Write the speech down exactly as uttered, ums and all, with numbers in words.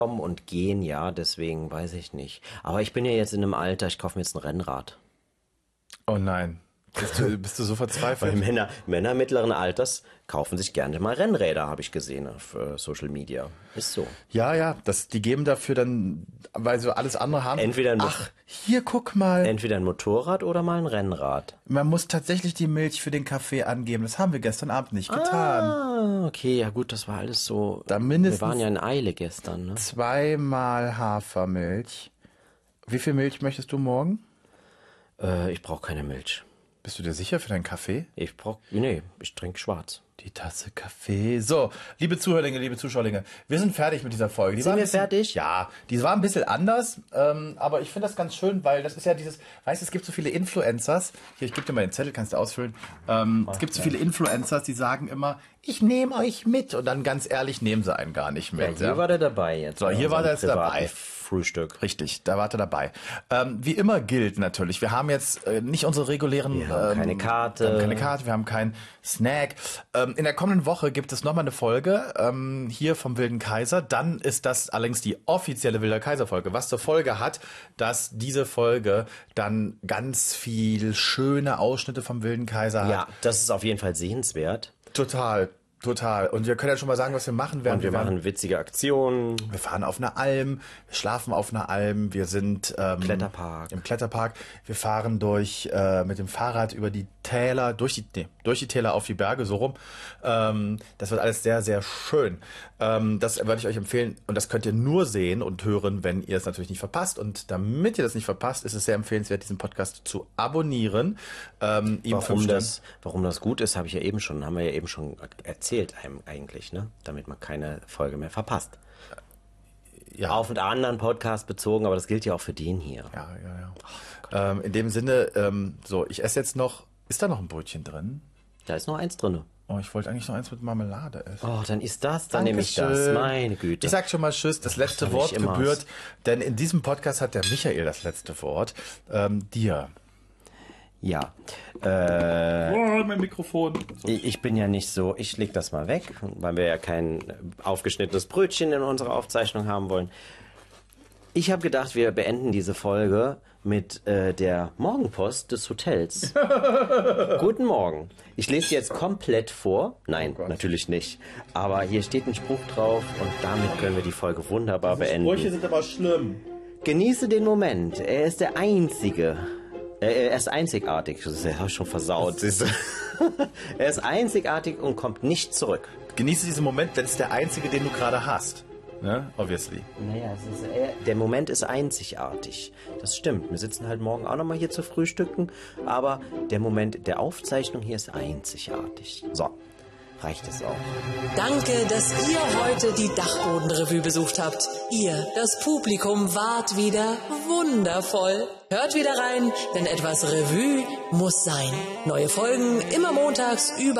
kommen und gehen, ja, deswegen weiß ich nicht. Aber ich bin ja jetzt in einem Alter, ich kaufe mir jetzt ein Rennrad. Oh nein. Bist du, bist du so verzweifelt? Weil Männer, Männer mittleren Alters kaufen sich gerne mal Rennräder, habe ich gesehen auf äh, Social Media. Ist so. Ja, ja, das, die geben dafür dann, weil sie alles andere haben. Entweder ein, Ach, hier guck mal. entweder ein Motorrad oder mal ein Rennrad. Man muss tatsächlich die Milch für den Kaffee angeben. Das haben wir gestern Abend nicht getan. Ah, okay, ja gut, das war alles so. Da mindestens wir waren ja in Eile gestern, ne? Zweimal Hafermilch. Wie viel Milch möchtest du morgen? Äh, ich brauche keine Milch. Bist du dir sicher für deinen Kaffee? Ich brauch, nee, ich trinke schwarz. Die Tasse Kaffee. So, liebe Zuhörlinge, liebe Zuschauerlinge, wir sind fertig mit dieser Folge. Die Sind war ein wir bisschen, fertig? Ja, die war ein bisschen anders, ähm, aber ich finde das ganz schön, weil das ist ja dieses, weißt du, es gibt so viele Influencers, hier, ich gebe dir mal den Zettel, kannst du ausfüllen, ähm, es gibt so viele Influencers, die sagen immer, ich nehme euch mit und dann ganz ehrlich nehmen sie einen gar nicht Ja, mit. hier ja. war der dabei jetzt. So, hier war der jetzt dabei. Frühstück. Richtig, da war er dabei. Ähm, wie immer gilt natürlich, wir haben jetzt äh, nicht unsere regulären... Wir haben ähm, keine Karte. Wir haben keine Karte, wir haben keinen Snack. Ähm, in der kommenden Woche gibt es nochmal eine Folge ähm, hier vom Wilden Kaiser. Dann ist das allerdings die offizielle Wilder Kaiser-Folge, was zur Folge hat, dass diese Folge dann ganz viel schöne Ausschnitte vom Wilden Kaiser hat. Ja, das ist auf jeden Fall sehenswert. Total. Total. Und wir können ja schon mal sagen, was wir machen werden. Und wir, wir machen witzige Aktionen. Wir fahren auf einer Alm, wir schlafen auf einer Alm, wir sind ähm, Kletterpark. im Kletterpark. Wir fahren durch äh, mit dem Fahrrad über die Täler, durch die nee, durch die Täler auf die Berge, so rum. Ähm, das wird alles sehr, sehr schön. Ähm, das würde ich euch empfehlen. Und das könnt ihr nur sehen und hören, wenn ihr es natürlich nicht verpasst. Und damit ihr das nicht verpasst, ist es sehr empfehlenswert, diesen Podcast zu abonnieren. Ähm, ihm Warum das, warum das gut ist, habe ich ja eben schon, haben wir ja eben schon erzählt einem eigentlich, ne? Damit man keine Folge mehr verpasst. Ja. Auf einen anderen Podcast bezogen, aber das gilt ja auch für den hier. Ja, ja, ja. Oh, ähm, in dem Sinne, ähm, so, ich esse jetzt noch, ist da noch ein Brötchen drin? Da ist noch eins drin. Oh, ich wollte eigentlich noch eins mit Marmelade essen. Oh, dann ist das, dann nehme ich das. Dankeschön. Meine Güte. Ich sag schon mal Tschüss, das letzte Ach, Wort ich immer. gebührt, denn in diesem Podcast hat der Michael das letzte Wort. Ähm, dir. Ja. Äh, Oh, mein Mikrofon. So. ich ich bin ja nicht so, ich leg das mal weg, weil wir ja kein aufgeschnittenes Brötchen in unserer Aufzeichnung haben wollen. Ich habe gedacht, wir beenden diese Folge mit äh, der Morgenpost des Hotels. Guten Morgen. Ich lese die jetzt komplett vor. Nein, Oh Gott. natürlich nicht. Aber hier steht ein Spruch drauf und damit können wir die Folge wunderbar beenden. sind aber schlimm. Genieße den Moment. Er ist der Einzige. Äh, Er ist einzigartig. Das ist ja schon versaut. siehst du. Er ist einzigartig und kommt nicht zurück. Genieße diesen Moment, denn es ist der einzige, den du gerade hast. Ne? Obviously. Naja, es ist, äh, der Moment ist einzigartig. Das stimmt. Wir sitzen halt morgen auch nochmal hier zu frühstücken. Aber der Moment der Aufzeichnung hier ist einzigartig. So, reicht es auch. Danke, dass ihr heute die Dachbodenrevue besucht habt. Ihr, das Publikum, wart wieder wundervoll. Hört wieder rein, denn etwas Revue muss sein. Neue Folgen immer montags über